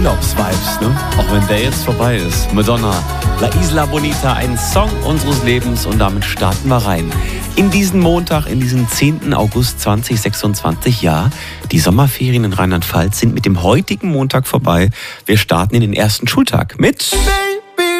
Urlaubsvibes, ne? Auch wenn der jetzt vorbei ist. Madonna, La Isla Bonita, ein Song unseres Lebens und damit starten wir rein. In diesen Montag, in diesen 10. August 2026, ja, die Sommerferien in Rheinland-Pfalz sind mit dem heutigen Montag vorbei. Wir starten in den ersten Schultag mit...